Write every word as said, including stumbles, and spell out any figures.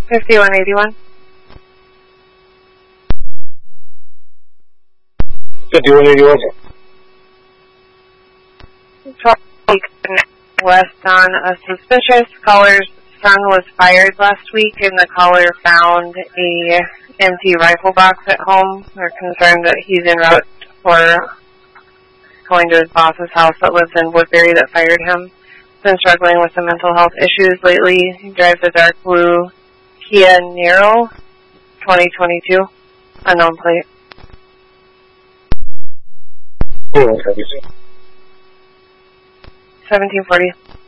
fifty-one eighty-one. fifty-one eighty-one. West on a suspicious caller's son was fired last week, and the caller found a empty rifle box at home. They're concerned that he's en route for going to his boss's house that lives in Woodbury that fired him. He's been struggling with some mental health issues lately. He drives a dark blue Kia Niro, twenty twenty-two, unknown plate. Oh, okay. seventeen forty.